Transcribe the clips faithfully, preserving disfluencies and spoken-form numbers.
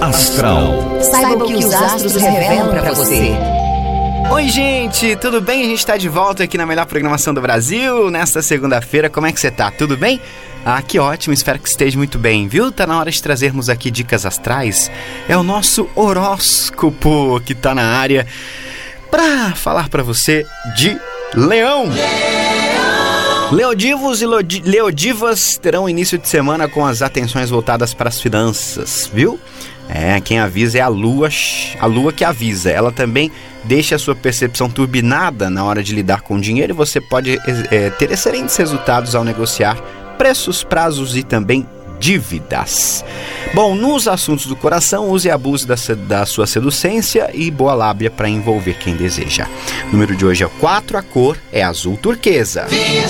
Astral. Saiba o que os astros revelam para você. Oi, gente, tudo bem? A gente tá de volta aqui na melhor programação do Brasil, nesta segunda-feira. Como é que você tá? Tudo bem? Ah, que ótimo, espero que esteja muito bem, viu? Tá na hora de trazermos aqui dicas astrais. É o nosso horóscopo que tá na área pra falar pra você de Leão. Leodivos e Leodivas terão início de semana com as atenções voltadas para as finanças, viu? É, quem avisa é a lua, a lua que avisa. Ela também deixa a sua percepção turbinada na hora de lidar com o dinheiro e você pode é, ter excelentes resultados ao negociar preços, prazos e também dívidas. Bom, nos assuntos do coração, use e abuse da, da sua seducência e boa lábia para envolver quem deseja. O número de hoje é o quatro, a cor é azul turquesa.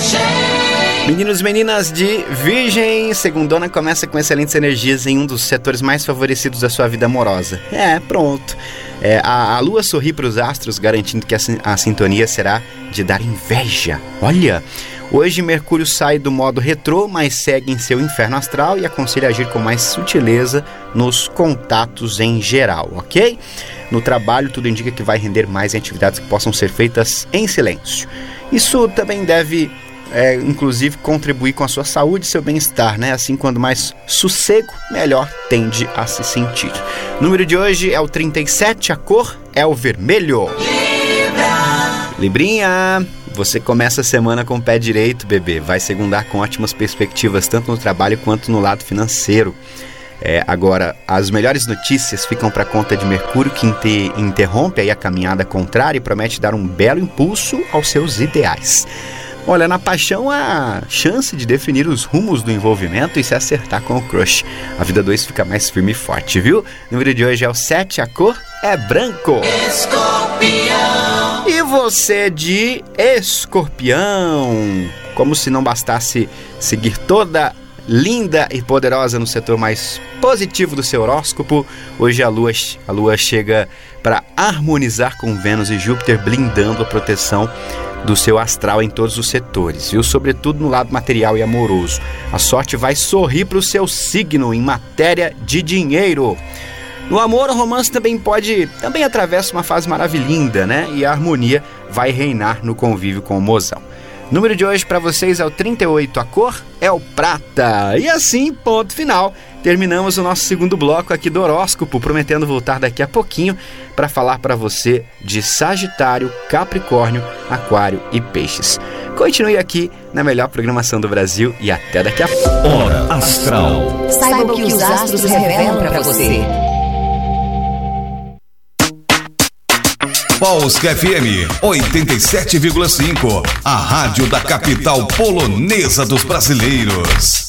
Meninos e meninas de Virgem, segundona começa com excelentes energias em um dos setores mais favorecidos da sua vida amorosa. É, pronto. É, a, a lua sorri para os astros, garantindo que a, a sintonia será de dar inveja. Olha, hoje Mercúrio sai do modo retrô, mas segue em seu inferno astral e aconselha a agir com mais sutileza nos contatos em geral, ok? No trabalho, tudo indica que vai render mais em atividades que possam ser feitas em silêncio. Isso também deve... É, inclusive contribuir com a sua saúde e seu bem-estar, né? Assim, quando mais sossego, melhor tende a se sentir. O número de hoje é o trinta e sete, a cor é o vermelho. Libra. Librinha, você começa a semana com o pé direito, bebê. Vai segundar com ótimas perspectivas, tanto no trabalho quanto no lado financeiro. É, agora, as melhores notícias ficam para conta de Mercúrio, que inter- interrompe aí a caminhada contrária e promete dar um belo impulso aos seus ideais. Olha, na paixão há chance de definir os rumos do envolvimento e se acertar com o crush. A vida dois fica mais firme e forte, viu? O número de hoje é o sete, a cor é branco. Escorpião. E você de Escorpião? Como se não bastasse seguir toda linda e poderosa no setor mais positivo do seu horóscopo, hoje a lua, a lua chega para harmonizar com Vênus e Júpiter, blindando a proteção do seu astral em todos os setores, viu? Sobretudo no lado material e amoroso. A sorte vai sorrir para o seu signo em matéria de dinheiro. No amor, o romance também pode, também atravessa uma fase maravilhosa, né? E a harmonia vai reinar no convívio com o mozão. O número de hoje para vocês é o trinta e oito, a cor é o prata. E assim, ponto final. Terminamos o nosso segundo bloco aqui do horóscopo, prometendo voltar daqui a pouquinho para falar para você de Sagitário, Capricórnio, Aquário e Peixes. Continue aqui na melhor programação do Brasil e até daqui a pouco. Hora Astral. Saiba o que os astros revelam para você. Polska F M oitenta e sete vírgula cinco, a rádio da capital polonesa dos brasileiros.